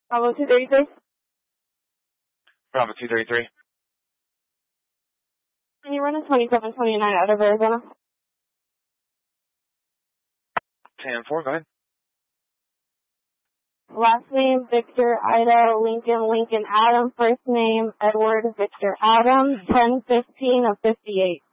Bravo 233. Bravo 233. Can you run a 2729 out of Arizona? 10-4, go ahead. Last name, Victor, Ida, Lincoln, Adam. First name, Edward, Victor, Adam. 1015 of 58.